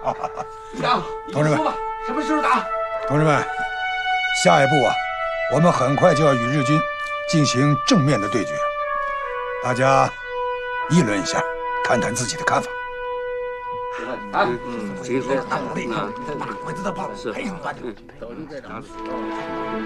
长， 同志们， 说吧，什么时候打？ 同志们，下一步啊，我们很快就要与日军进行正面的对决，大家议论一下，谈谈自己的看法。 啊， 谁说？ 大火力，打鬼子的炮， 是还剩多久？